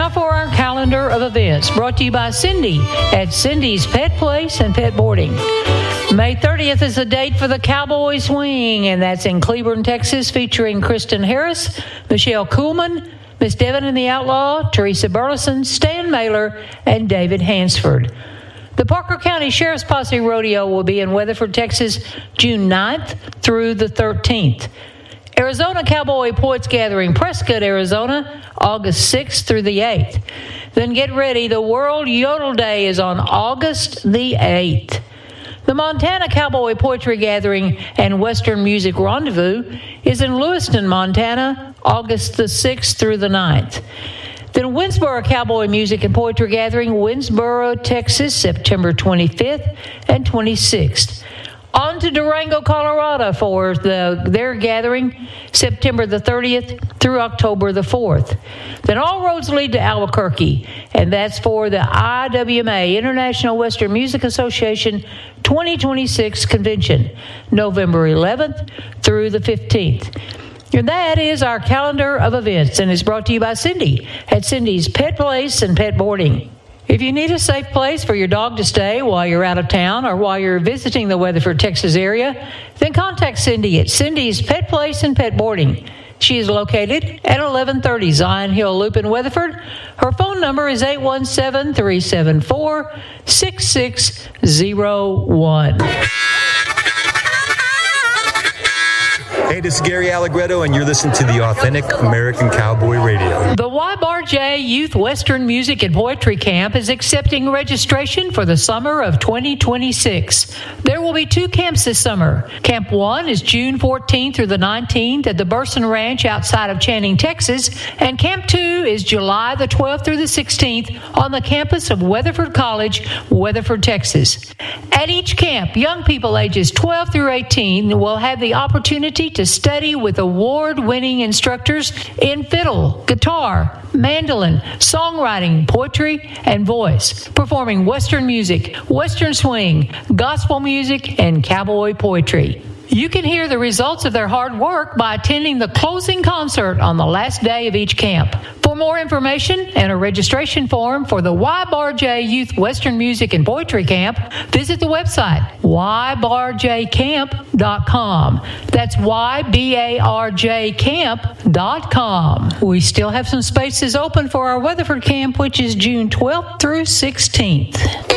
Now for our calendar of events, brought to you by Cindy at Cindy's Pet Place and Pet Boarding. May 30th is the date for the Cowboy Swing, and that's in Cleburne, Texas, featuring Kristen Harris, Michelle Kuhlman, Miss Devon and the Outlaw, Teresa Burleson, Stan Mailer, and David Hansford. The Parker County Sheriff's Posse Rodeo will be in Weatherford, Texas, June 9th through the 13th. Arizona Cowboy Poets Gathering, Prescott, Arizona, August 6th through the 8th. Then get ready, the World Yodel Day is on August the 8th. The Montana Cowboy Poetry Gathering and Western Music Rendezvous is in Lewiston, Montana, August the 6th through the 9th. Then Winsboro Cowboy Music and Poetry Gathering, Winsboro, Texas, September 25th and 26th. On to Durango, Colorado for their gathering, September the 30th through October the 4th. Then all roads lead to Albuquerque, and that's for the IWMA, International Western Music Association 2026 convention, November 11th through the 15th. And that is our calendar of events, and is brought to you by Cindy at Cindy's Pet Place and Pet Boarding. If you need a safe place for your dog to stay while you're out of town or while you're visiting the Weatherford, Texas area, then contact Cindy at Cindy's Pet Place and Pet Boarding. She is located at 1130 Zion Hill Loop in Weatherford. Her phone number is 817-374-6601. Hey, this is Gary Allegretto, and you're listening to the Authentic American Cowboy Radio. The YBAR-J Youth Western Music and Poetry Camp is accepting registration for the summer of 2026. There will be 2 camps this summer. Camp 1 is June 14th through the 19th at the Burson Ranch outside of Channing, Texas, and Camp 2 is July the 12th through the 16th on the campus of Weatherford College, Weatherford, Texas. At each camp, young people ages 12 through 18 will have the opportunity to study with award-winning instructors in fiddle, guitar, mandolin, songwriting, poetry, and voice, performing Western music, Western swing, gospel music, and cowboy poetry. You can hear the results of their hard work by attending the closing concert on the last day of each camp. For more information and a registration form for the YBAR-J Youth Western Music and Poetry Camp, visit the website ybarjcamp.com. That's ybarjcamp.com. We still have some spaces open for our Weatherford camp, which is June 12th through 16th.